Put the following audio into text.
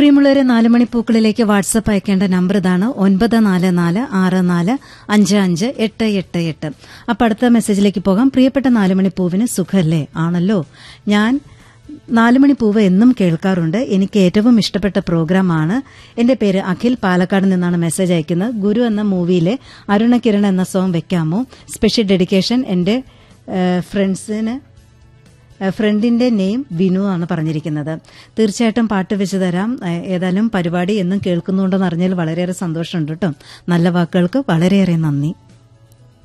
പ്രിയമുള്ളവരെ, 4 മണിപ്പൂക്കളിലേക്ക് വാട്സപ്പ് അയക്കേണ്ട നമ്പർ ഇതാണ്: 9446555888. അപ്പം അടുത്ത മെസ്സേജിലേക്ക് പോകാം. പ്രിയപ്പെട്ട 4 മണിപ്പൂവിന് സുഖല്ലേ? ആണല്ലോ. ഞാൻ 4 മണിപ്പൂവ് എന്നും കേൾക്കാറുണ്ട്. എനിക്ക് ഏറ്റവും ഇഷ്ടപ്പെട്ട പ്രോഗ്രാമാണ്. എന്റെ പേര് അഖിൽ, പാലക്കാട് നിന്നാണ് മെസ്സേജ് അയക്കുന്നത്. ഗുരു എന്ന മൂവിയിലെ അരുണ കിരൺ എന്ന സോങ് വെക്കാമോ? സ്പെഷ്യൽ ഡെഡിക്കേഷൻ എന്റെ ഫ്രണ്ടിന്റെ നെയിം വിനു ആണ് പറഞ്ഞിരിക്കുന്നത്. തീർച്ചയായിട്ടും പാട്ട് വെച്ച് തരാം. ഏതായാലും പരിപാടി എന്നും കേൾക്കുന്നുണ്ടെന്ന് അറിഞ്ഞാൽ വളരെയേറെ സന്തോഷമുണ്ട് കേട്ടോ. നല്ല വാക്കുകൾക്ക് വളരെയേറെ നന്ദി.